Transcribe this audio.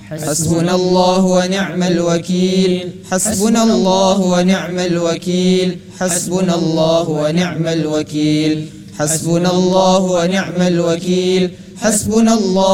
حسبنا الله ونعم الوكيل حسبنا الله ونعم الوكيل حسبنا الله ونعم الوكيل حسبنا الله ونعم الوكيل حسبنا الله